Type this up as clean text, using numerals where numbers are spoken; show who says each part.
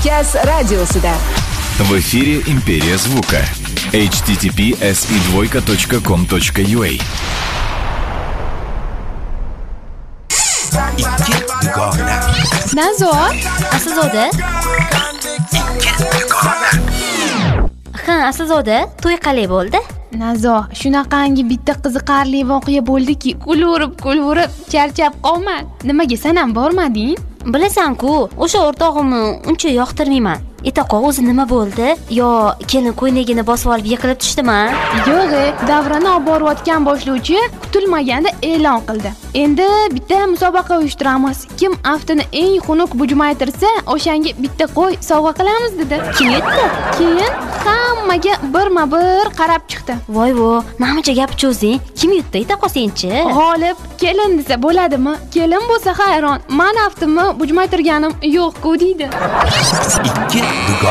Speaker 1: Kavkaz radiosida.
Speaker 2: В эфире «Империя звука». https://2.com.ua
Speaker 3: Nazo,
Speaker 4: Aslzoda? Ha, Aslzoda, to'y qalay bo'ldi?
Speaker 3: Nazo, shunaqangi bitta qiziqarli voqea bo'ldiki, kulib charchab qolman. Nimaga sen ham bormading?
Speaker 4: Bilasan-ku, o'sha o'rtog'imni uncha yoqtirmayman. Etaqa o'zi nima bo'ldi? Yo kelin ko'ynagini bosib olib yiqilib tushdimi?
Speaker 3: Yo'q, davrani olib borayotgan boshlovchi kutilmaganda e'lon qildi. Endi bitta musobaqa uyushtiramiz. Kim aftini eng xunuk bujmaytirsa, o'shanga bitta qo'y sovg'a qilamiz dedi.
Speaker 4: Kim yetdi?
Speaker 3: Keyin hammaga birma-bir qarab chiqdi.
Speaker 4: Voy, namicha gap cho'zing. Kim yutdi etaqa senchi?
Speaker 3: G'olib kelin desa bo'ladimi? Kelin bo'lsa hayron. Men aftimni bujmaytirganim yo'q-ku deydi.